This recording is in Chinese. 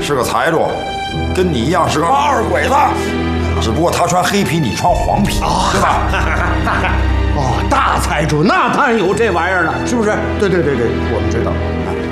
是个财主，跟你一样是个八二鬼子，只不过他穿黑皮，你穿黄皮，对吧？ 哦，大财主那当然有这玩意儿了，是不是？对，我们知道。